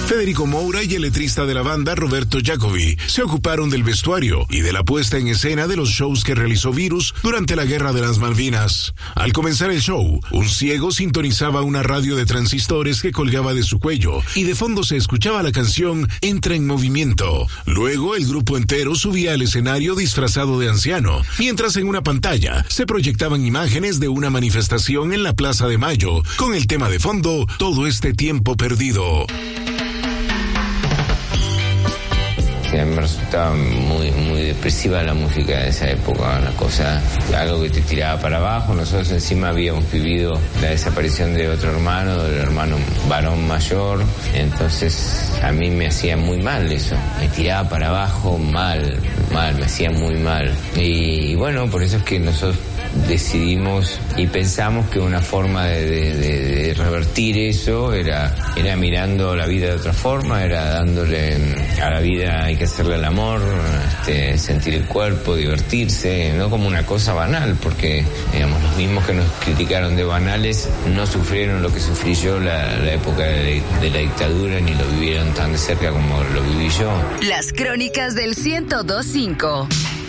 Federico Moura y el letrista de la banda, Roberto Jacobi, se ocuparon del vestuario y de la puesta en escena de los shows que realizó Virus durante la Guerra de las Malvinas. Al comenzar el show, un ciego sintonizaba una radio de transistores que colgaba de su cuello y de fondo se escuchaba la canción Entra en Movimiento. Luego, el grupo entero subía al escenario disfrazado de anciano, mientras en una pantalla se proyectaban imágenes de una manifestación en la Plaza de Mayo, con el tema de fondo Todo este tiempo perdido. A mí me resultaba muy depresiva la música de esa época, una cosa, algo que te tiraba para abajo. Nosotros encima habíamos vivido la desaparición de otro hermano, del hermano varón mayor, entonces a mí me hacía muy mal eso, me tiraba para abajo mal, me hacía muy mal. Y bueno, por eso es que nosotros decidimos y pensamos que una forma de revertir eso era mirando la vida de otra forma, era dándole a la vida, hay que hacerle el amor, sentir el cuerpo, divertirse, no como una cosa banal, porque digamos los mismos que nos criticaron de banales no sufrieron lo que sufrí yo la época de la dictadura, ni lo vivieron tan de cerca como lo viví yo. Las crónicas del 102.5.